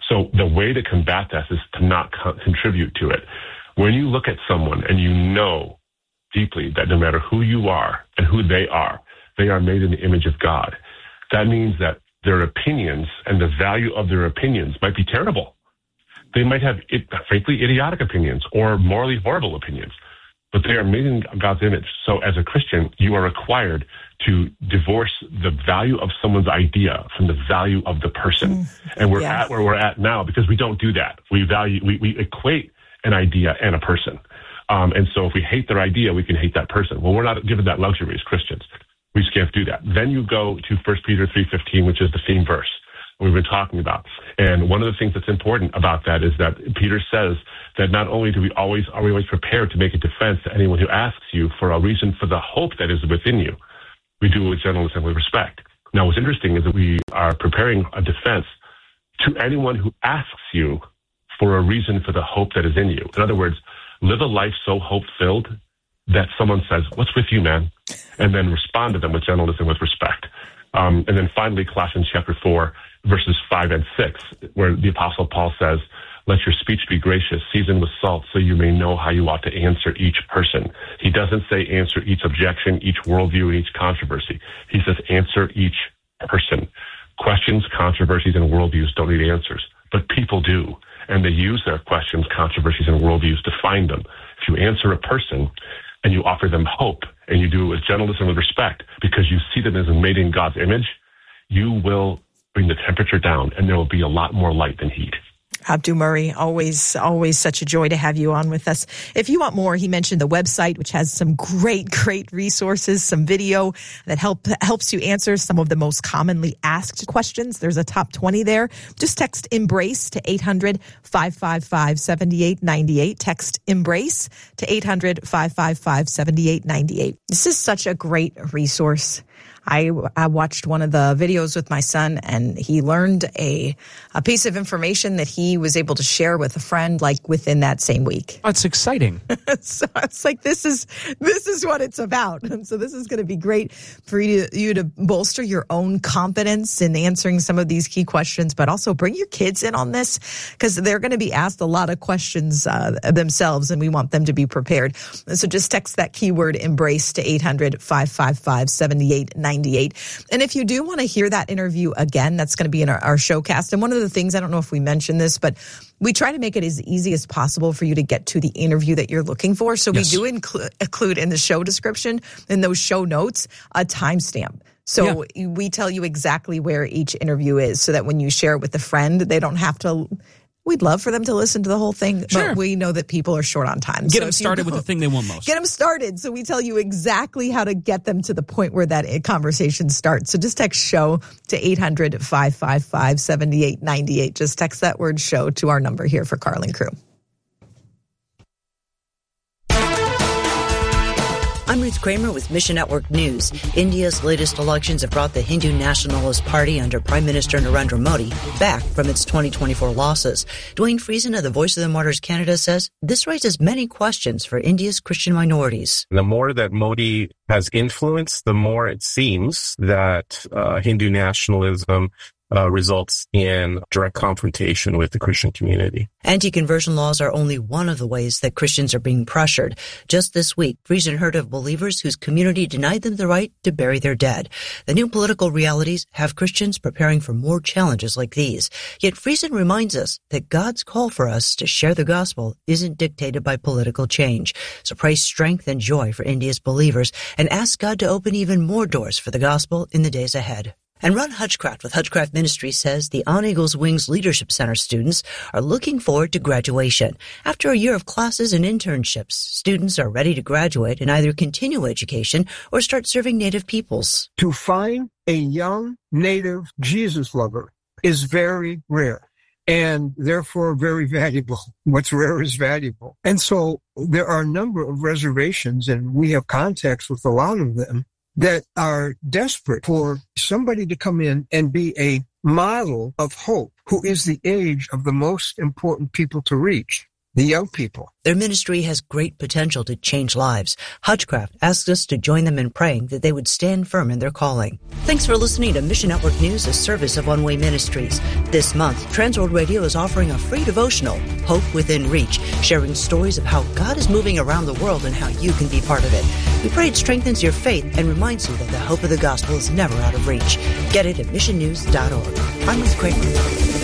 So the way to combat that is to not contribute to it. When you look at someone and you know deeply that no matter who you are and who they are made in the image of God. That means that their opinions and the value of their opinions might be terrible. They might have, frankly, idiotic opinions or morally horrible opinions, but they are made in God's image. So as a Christian, you are required to divorce the value of someone's idea from the value of the person. And we're at where we're at now because we don't do that. We equate an idea and a person. And so if we hate their idea, we can hate that person. Well, we're not given that luxury as Christians. We just can't do that. Then you go to 1 Peter 3:15, which is the theme verse we've been talking about. And one of the things that's important about that is that Peter says that not only are we always prepared to make a defense to anyone who asks you for a reason for the hope that is within you, we do it with gentleness and with respect. Now, what's interesting is that we are preparing a defense to anyone who asks you for a reason for the hope that is in you. In other words, live a life so hope-filled that someone says, "What's with you, man?" And then respond to them with gentleness and with respect. And then finally, Colossians chapter 4, verses 5 and 6, where the Apostle Paul says, "Let your speech be gracious, seasoned with salt, so you may know how you ought to answer each person." He doesn't say answer each objection, each worldview, and each controversy. He says answer each person. Questions, controversies, and worldviews don't need answers, but people do. And they use their questions, controversies, and worldviews to find them. If you answer a person and you offer them hope, and you do it with gentleness and with respect, because you see them as made in God's image, you will bring the temperature down, and there will be a lot more light than heat. Abdu Murray, always such a joy to have you on with us. If you want more, he mentioned the website, which has some great resources, some video that helps you answer some of the most commonly asked questions. There's a top 20 there. Just text EMBRACE to 800-555-7898. Text EMBRACE to 800-555-7898. This is such a great resource. I watched one of the videos with my son, and he learned a piece of information that he was able to share with a friend like within that same week. Oh, it's exciting. So it's like this is what it's about. And so this is going to be great for you to bolster your own confidence in answering some of these key questions, but also bring your kids in on this because they're going to be asked a lot of questions themselves, and we want them to be prepared. And so just text that keyword EMBRACE to 800-555-7898. And if you do want to hear that interview again, that's going to be in our showcast. And one of the things, I don't know if we mentioned this, but we try to make it as easy as possible for you to get to the interview that you're looking for. So yes, we do include in the show description, in those show notes, a timestamp. So we tell you exactly where each interview is so that when you share it with a friend, they don't have to. We'd love for them to listen to the whole thing, but we know that people are short on time. Get them started with the thing they want most. Get them started. So we tell you exactly how to get them to the point where that conversation starts. So just text SHOW to 800-555-7898. Just text that word SHOW to our number here for Carl and Crew. I'm Ruth Kramer with Mission Network News. India's latest elections have brought the Hindu Nationalist Party under Prime Minister Narendra Modi back from its 2024 losses. Dwayne Friesen of the Voice of the Martyrs Canada says this raises many questions for India's Christian minorities. The more that Modi has influence, the more it seems that Hindu nationalism results in direct confrontation with the Christian community. Anti-conversion laws are only one of the ways that Christians are being pressured. Just this week, Friesen heard of believers whose community denied them the right to bury their dead. The new political realities have Christians preparing for more challenges like these. Yet Friesen reminds us that God's call for us to share the gospel isn't dictated by political change. So pray strength and joy for India's believers and ask God to open even more doors for the gospel in the days ahead. And Ron Hutchcraft with Hutchcraft Ministries says the On Eagles Wings Leadership Center students are looking forward to graduation. After a year of classes and internships, students are ready to graduate and either continue education or start serving Native peoples. To find a young Native Jesus lover is very rare and therefore very valuable. What's rare is valuable. And so there are a number of reservations, and we have contacts with a lot of them, that are desperate for somebody to come in and be a model of hope, who is the age of the most important people to reach. the young people. Their ministry has great potential to change lives. Hutchcraft asks us to join them in praying that they would stand firm in their calling. Thanks for listening to Mission Network News, a service of One Way Ministries. This month, Transworld Radio is offering a free devotional, Hope Within Reach, sharing stories of how God is moving around the world and how you can be part of it. We pray it strengthens your faith and reminds you that the hope of the gospel is never out of reach. Get it at missionnews.org. I'm Ruth Kramer.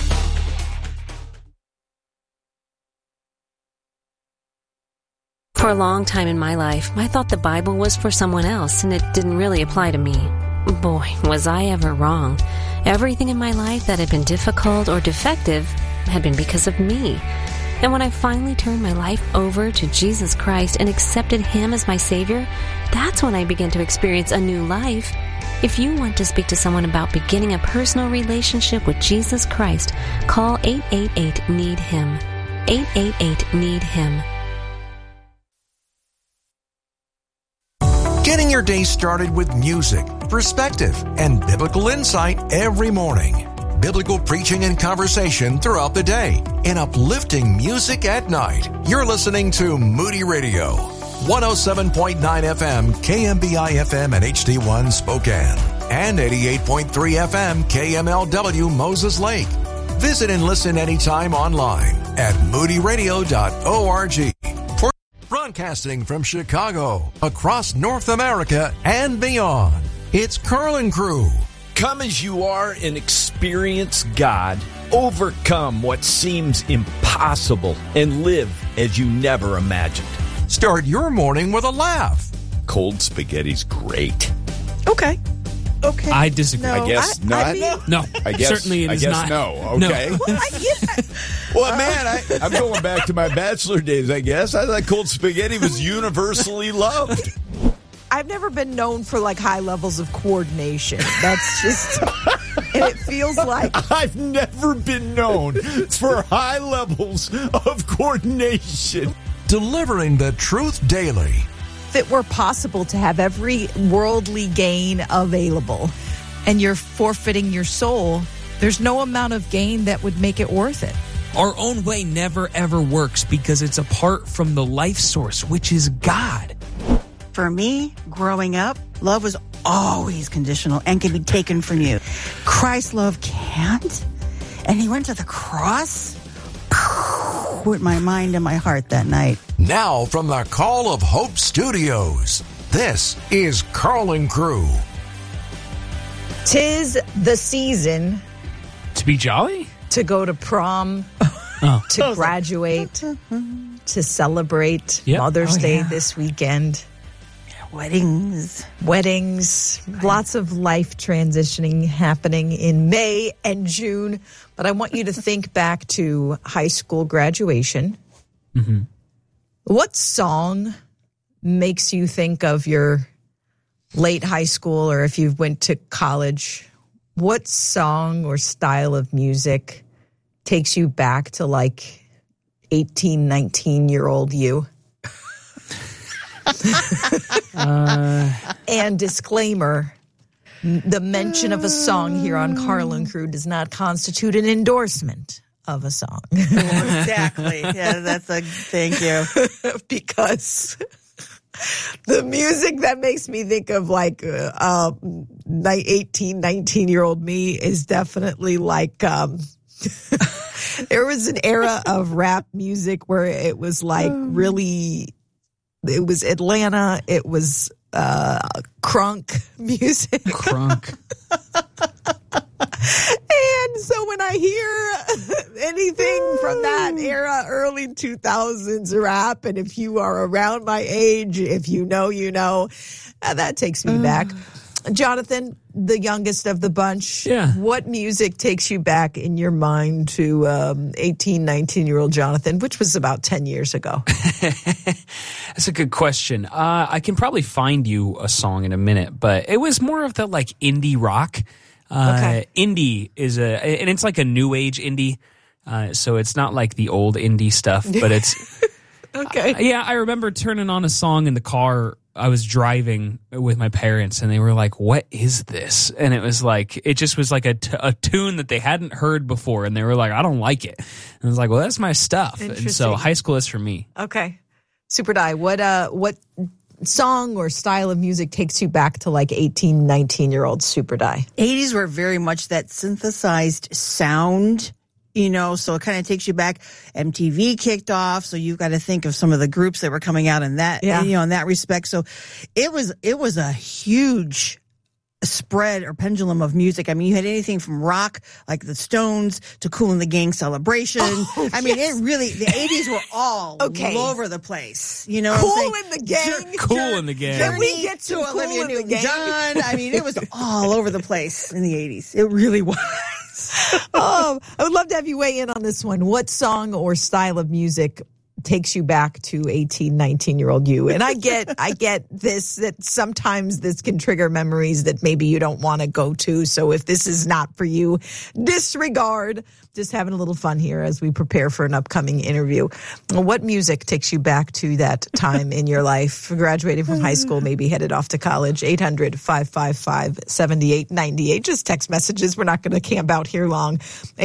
For a long time in my life, I thought the Bible was for someone else and it didn't really apply to me. Boy, was I ever wrong. Everything in my life that had been difficult or defective had been because of me. And when I finally turned my life over to Jesus Christ and accepted Him as my Savior, that's when I began to experience a new life. If you want to speak to someone about beginning a personal relationship with Jesus Christ, call 888-NEED-HIM. 888-NEED-HIM. Getting your day started with music, perspective, and biblical insight every morning. Biblical preaching and conversation throughout the day, and uplifting music at night. You're listening to Moody Radio, 107.9 FM, KMBI FM and HD1 Spokane, and 88.3 FM, KMLW Moses Lake. Visit and listen anytime online at moodyradio.org. Broadcasting from Chicago, across North America and beyond, it's Carlin Crew. Come as you are and experience God. Overcome what seems impossible and live as you never imagined. Start your morning with a laugh. Cold spaghetti's great. Okay. I disagree. I guess not. No. I guess, Certainly it is not. No. Okay. No. Well, man, I'm going back to my bachelor days, I guess. I thought cold spaghetti was universally loved. I've never been known for like high levels of coordination. That's just, and it feels like I've never been known for high levels of coordination. Delivering the truth daily. if it were possible to have every worldly gain available and you're forfeiting your soul, there's no amount of gain that would make it worth it. Our own way never, ever works because it's apart from the life source, which is God. For me, growing up, love was always conditional and can be taken from you. Christ's love can't. And he went to the cross with my mind and my heart that night. Now from the Call of Hope Studios, this is Carlin Crew. 'Tis the season To be jolly? to go to prom, to graduate, to celebrate Mother's Day this weekend. Weddings, lots of life transitioning happening in May and June. But I want you to think back to high school graduation. Mm-hmm. What song makes you think of your late high school, or if you went to college? What song or style of music takes you back to like 18, 19-year-old you? And disclaimer, the mention of a song here on Carlin Crew does not constitute an endorsement of a song. Exactly. Yeah, that's a thank you. Because the music that makes me think of like 18, 19-year-old me is definitely like there was an era of rap music where it was like really, it was Atlanta, it was crunk music. Crunk. And so when I hear anything from that era, early 2000s rap, and if you are around my age, if you know, you know, that takes me back. Jonathan, the youngest of the bunch, what music takes you back in your mind to 18, 19-year-old Jonathan, which was about 10 years ago? That's a good question. I can probably find you a song in a minute, but it was more of the like indie rock. Indie is and it's like a new age indie. So it's not like the old indie stuff, but it's... Okay. I remember turning on a song in the car I was driving with my parents, and they were like, "What is this?" And it was like, it just was like a tune that they hadn't heard before, and they were like, "I don't like it." And I was like, "Well, that's my stuff." And so high school is for me. Okay, Super Di, what song or style of music takes you back to like 18, 19-year-old Super Di? 80s were very much that synthesized sound, so it kind of takes you back. MTV kicked off, so you've got to think of some of the groups that were coming out in that, in that respect. So it was a huge spread or pendulum of music. I mean, you had anything from rock, like the Stones, to Kool and the Gang Celebration. I mean, it really, the 80s were all over the place. Kool and the Gang. Kool and the Gang. Can we get to Olivia Newton-John? I mean, it was all over the place in the 80s. It really was. I would love to have you weigh in on this one. What song or style of music takes you back to 18, 19-year-old you? And I get this, that sometimes this can trigger memories that maybe you don't want to go to. So if this is not for you, disregard. Just having a little fun here as we prepare for an upcoming interview. What music takes you back to that time in your life? Graduating from high school, maybe headed off to college. 800-555-7898. Just text messages. We're not going to camp out here long.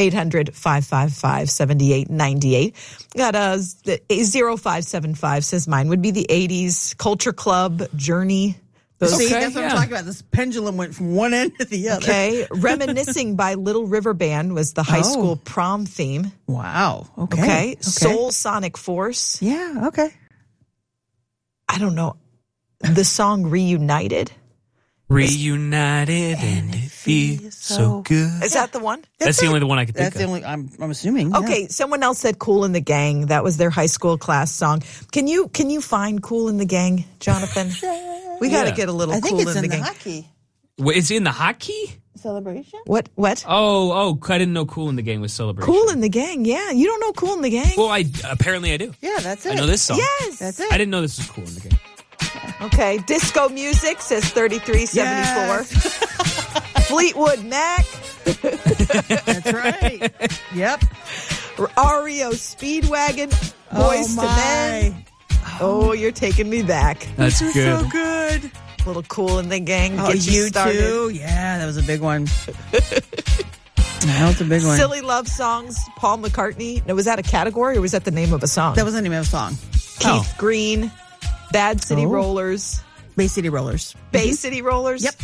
800-555-7898. Got a 0575 says mine would be the 80s. Culture Club, Journey. See, that's what I'm talking about. This pendulum went from one end to the other. Okay. Reminiscing by Little River Band was the high school prom theme. Wow. Okay. Soul Sonic Force. Yeah. Okay. I don't know. The song Reunited. Reunited and it feels so good. Is that the one? That's the only one I could think of. That's the only, I'm assuming. Okay, yeah. Someone else said Kool and the Gang. That was their high school class song. Can you find Kool and the Gang, Jonathan? We got to get a little Kool in the Gang. I think it's in the hockey. Wait, it's in the hockey? Celebration? What? Oh, I didn't know Kool and the Gang was Celebration. Kool and the Gang, yeah. You don't know Kool and the Gang? Well, apparently I do. Yeah, that's it. I know this song. Yes. That's it. I didn't know this was Kool and the Gang. Okay, Disco Music says 3374. Yes. Fleetwood Mac. That's right. Yep. REO Speedwagon. Boys to Men. Oh, you're taking me back. That's good. So good. Little Kool and the Gang. Oh, get you started. Too? Yeah, that was a big one. That was a big one. Silly love songs. Paul McCartney. Now, was that a category or was that the name of a song? That was the name of a song. Keith Green. Bad City Rollers. Bay City Rollers. Bay City Rollers? Yep.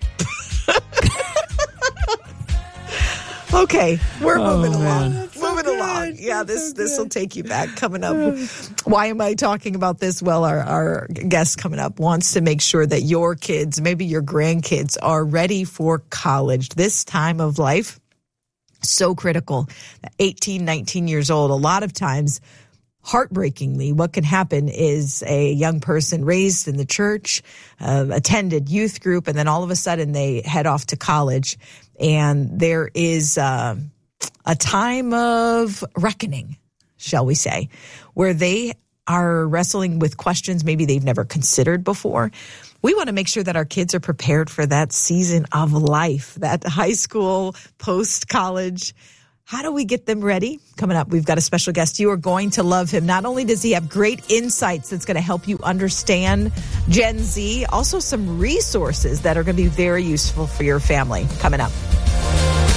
Okay, we're moving along. Moving along. Yeah, this will take you back. Coming up. Why am I talking about this? Well, our guest coming up wants to make sure that your kids, maybe your grandkids, are ready for college. This time of life, so critical. 18, 19 years old, a lot of times, heartbreakingly, what can happen is a young person raised in the church, attended youth group, and then all of a sudden they head off to college. And there is a time of reckoning, shall we say, where they are wrestling with questions maybe they've never considered before. We want to make sure that our kids are prepared for that season of life, that high school, post-college. How do we get them ready? Coming up, we've got a special guest. You are going to love him. Not only does he have great insights that's going to help you understand Gen Z, also some resources that are going to be very useful for your family. Coming up.